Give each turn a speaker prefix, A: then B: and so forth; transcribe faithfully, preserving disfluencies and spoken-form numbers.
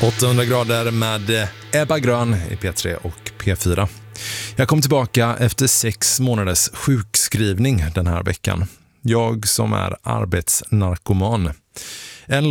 A: åttahundra grader med Ebba Grön i P tre och P fyra. Jag kom tillbaka efter sex månaders sjukskrivning den här veckan. Jag som är arbetsnarkoman. En